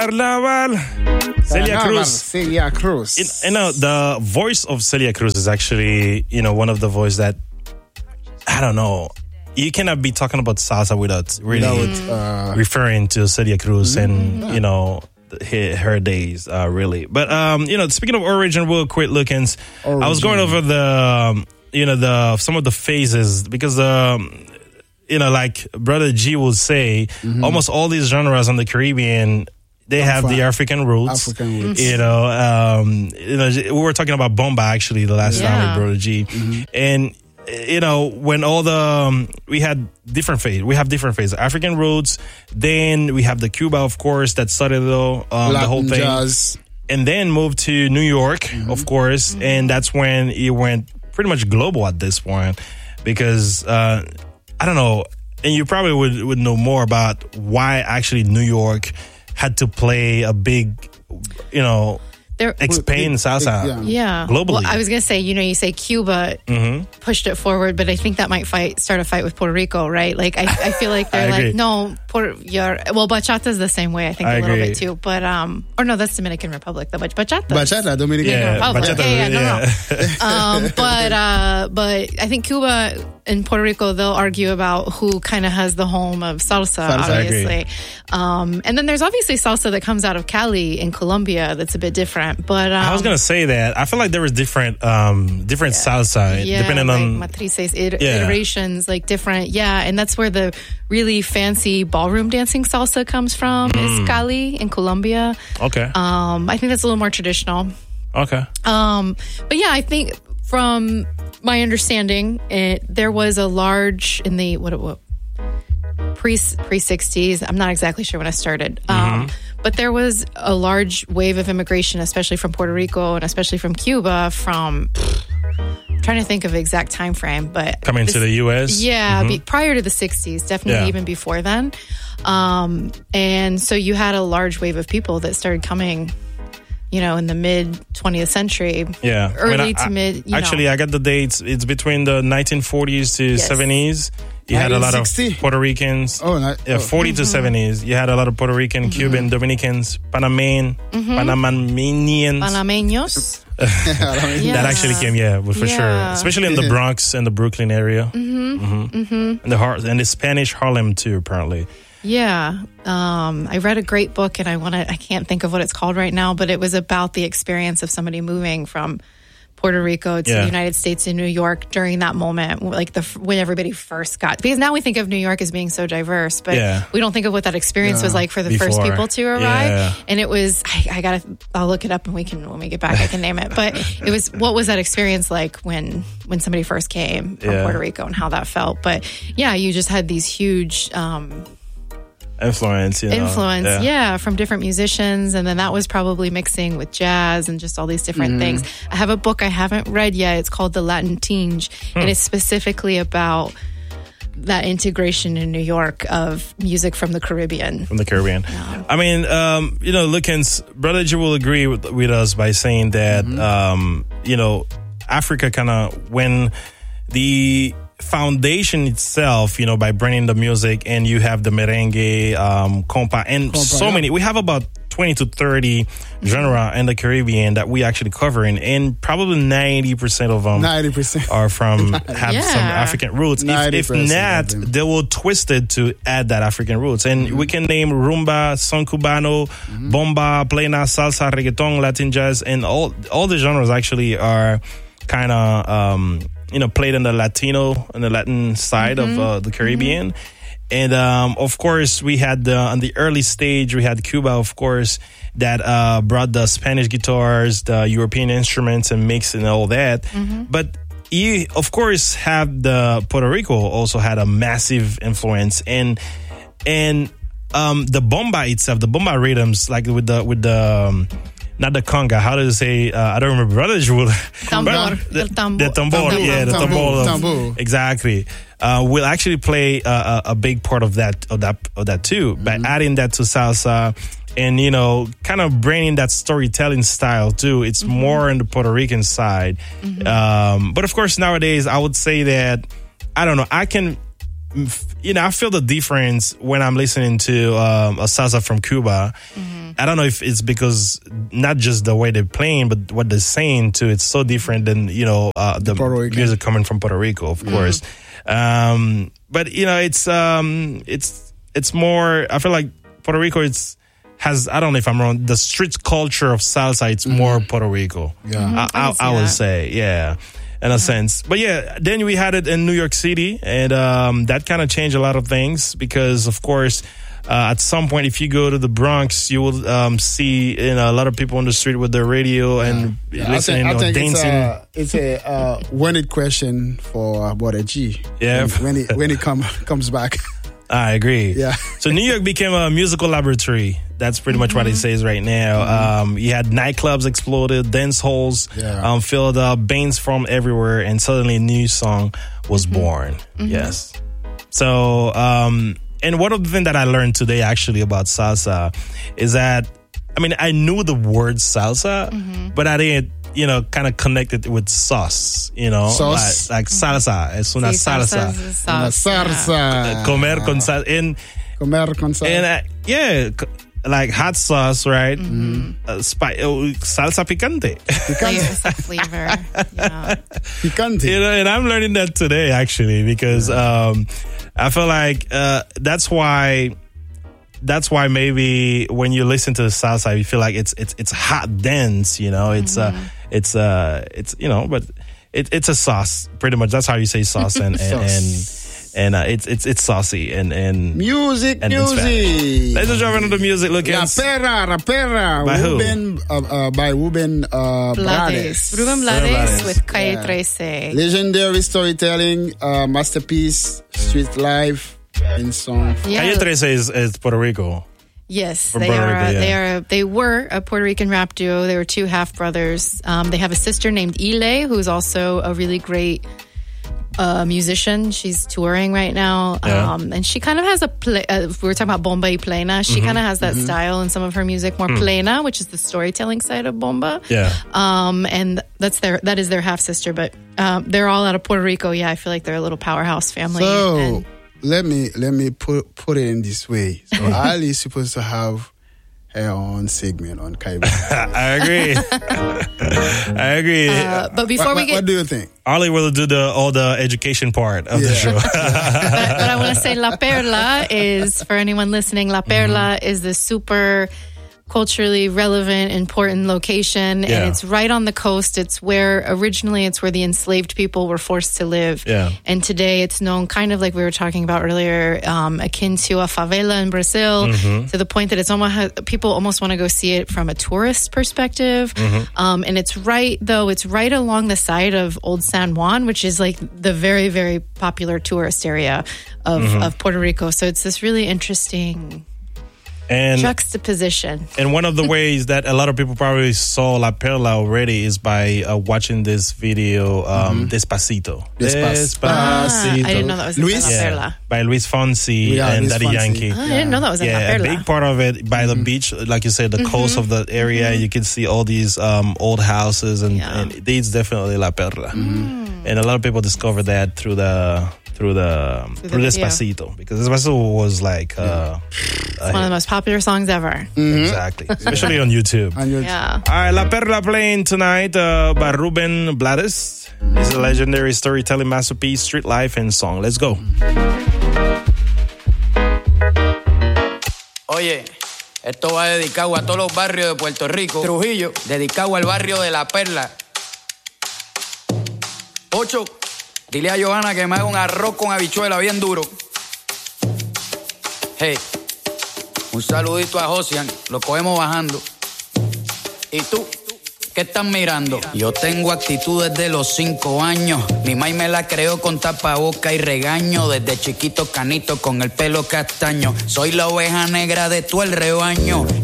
Carnaval. Celia Cruz. Celia Cruz. The voice of Celia Cruz is actually, one of the voice that, I don't know, you cannot be talking about salsa without really referring to Celia Cruz and, her days, really. But, speaking of origin, real quick lookings, I was going over some of the phases because, like Brother G would say, almost all these genres in the Caribbean, they have the African roots. We were talking about bomba actually the last time with Brother G, and when all we had different phases. We have different phases. African roots. Then we have the Cuba, of course, that started the whole thing, jazz. And then moved to New York, of course, and that's when it went pretty much global at this point because I don't know, and you probably would know more about why actually New York had to play a big, expand salsa globally. Well, I was going to say, you say Cuba pushed it forward, but I think that might start a fight with Puerto Rico, right? Like, I feel like they're like, no, bachata is the same way, I think, a little bit too. But, or no, that's Dominican Republic, though. Bachata, Dominican Republic. But I think Cuba and Puerto Rico, they'll argue about who kind of has the home of salsa obviously. And then there's obviously salsa that comes out of Cali in Colombia that's a bit different. But I was gonna say that I feel like there was different salsa depending on matrices, iterations, like different. And that's where the really fancy ballroom dancing salsa comes from. Is Cali in Colombia. Okay. I think that's a little more traditional. Okay. But I think from my understanding, there was a large in the pre-60s. I'm not exactly sure when I started. But there was a large wave of immigration, especially from Puerto Rico and especially from Cuba I'm trying to think of the exact time frame, but coming to the U.S. Prior to the 60s, definitely even before then. And so you had a large wave of people that started coming, in the mid 20th century. Early to mid. Actually, I got the dates. It's between the 1940s to 70s. You had a lot of Puerto Ricans. 40 to 70s. You had a lot of Puerto Rican, Cuban, Dominicans, Panameños. That actually came, for sure. Especially in the Bronx and the Brooklyn area. And the Spanish Harlem too, apparently. I read a great book and I can't think of what it's called right now, but it was about the experience of somebody moving from Puerto Rico to the United States in New York during that moment, like when everybody first got, because now we think of New York as being so diverse, but we don't think of what that experience was like for the first people to arrive. And it was, I'll look it up and when we get back, I can name it. But it was, what was that experience like when somebody first came from Puerto Rico and how that felt? But you just had these huge, influence from different musicians, and then that was probably mixing with jazz and just all these different things. I have a book I haven't read yet. It's called The Latin Tinge, and it's specifically about that integration in New York of music from the Caribbean. I mean, Lookins, Brother G will agree with us by saying that Africa kind of, when the foundation itself, by bringing the music, and you have the merengue, compa, and so many. We have about 20 to 30 genre in the Caribbean that we actually covering, and probably 90% of them are from have some African roots. If not, they will twist it to add that African roots. And we can name rumba, son cubano, bomba, plena, salsa, reggaeton, Latin jazz, and all the genres actually are kind of played in the Latin side of the Caribbean. And, of course, we had on the early stage, we had Cuba, of course, that brought the Spanish guitars, the European instruments and mix and all that. But you, of course, have the Puerto Rico also had a massive influence. And the bomba itself, the bomba rhythms, like with the not the conga. How do you say? I don't remember. Brother Jewel. The tambor. Exactly. Will actually play a big part of that too by adding that to salsa, and kind of bringing that storytelling style too. It's more on the Puerto Rican side, but of course nowadays I would say that I don't know. I can I feel the difference when I'm listening to a salsa from Cuba. I don't know if it's because not just the way they're playing, but what they're saying too. It's so different than the music coming from Puerto Rico, of course. But it's more. I feel like Puerto Rico has, I don't know if I'm wrong, the street culture of salsa. It's more Puerto Rico. Yeah, I would say, in a sense. But then we had it in New York City, and that kind of changed a lot of things because, of course, at some point, if you go to the Bronx, you will see a lot of people on the street with their radio and listening or dancing. It's a wanted question for Brother G. Yeah, when it comes back. I agree. Yeah. So New York became a musical laboratory. That's pretty much what it says right now. You had nightclubs exploded, dance halls filled up, bands from everywhere, and suddenly a new song was born. Yes. So, and one of the things that I learned today actually about salsa is that, I knew the word salsa, but I didn't, kind of connected with sauce, Sauce? like salsa. Es una salsa. Una salsa. Comer con salsa. Comer con salsa. And like hot sauce, right? Salsa picante. Flavor. Yeah. Picante. And I'm learning that today actually because I feel like that's why maybe when you listen to salsa, you feel like it's hot dance, it's but it's a sauce pretty much. That's how you say sauce and it's saucy and music. Let's just jump into the music. Look at Rapera. By Ruben Blades. Ruben Blades with Calle 13. Legendary storytelling, masterpiece, street life. In song. Calle 13 is Puerto Rico. Yes, they were a Puerto Rican rap duo. They were two half brothers. They have a sister named Ile, who's also a really great musician. She's touring right now, and she kind of has we were talking about bomba y plena. She kind of has that style in some of her music, more plena, which is the storytelling side of bomba. Yeah. And that is their half sister, but they're all out of Puerto Rico. Yeah, I feel like they're a little powerhouse family. So. Let me put it in this way. So Ali is supposed to have her own segment on Kaiba. I agree. But before what do you think? Ali will do all the education part of the show. but I want to say La Perla is, for anyone listening, La Perla is the super culturally relevant, important location, and it's right on the coast. It's where the enslaved people were forced to live. Yeah. And today it's known kind of like we were talking about earlier, akin to a favela in Brazil, to the point that it's almost people almost want to go see it from a tourist perspective. And it's right along the side of Old San Juan, which is like the very, very popular tourist area of Puerto Rico. So it's this really interesting juxtaposition. And one of the ways that a lot of people probably saw La Perla already is by watching this video, Despacito. I didn't know that was Luis? La Perla. By Luis Fonsi and Daddy Yankee. I didn't know that was in La Perla. A big part of it by the beach, like you said, the coast of the area. You can see all these old houses, and it's definitely La Perla. And a lot of people discovered that through Despacito, because Despacito was like it's one of the most popular songs ever. Exactly, especially on YouTube. Yeah. All right, La Perla playing tonight by Ruben Blades. It's a legendary storytelling masterpiece, street life and song. Let's go. Oye, esto va dedicado a todos los barrios de Puerto Rico. Trujillo, dedicado al barrio de La Perla. 8, dile a Johanna que me haga un arroz con habichuela bien duro. Hey, un saludito a Josian, lo cogemos bajando. ¿Y tú? ¿Qué estás mirando? Yo tengo actitud desde los 5 años. Mi mai me la creó con tapaboca y regaño. Desde chiquito canito con el pelo castaño. Soy la oveja negra de todo el rebaño.